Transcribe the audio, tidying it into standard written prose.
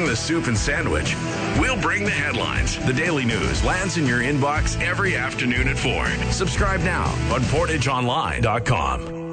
the soup and sandwich. We'll bring the headlines. The Daily News lands in your inbox every afternoon at 4. Subscribe now on PortageOnline.com.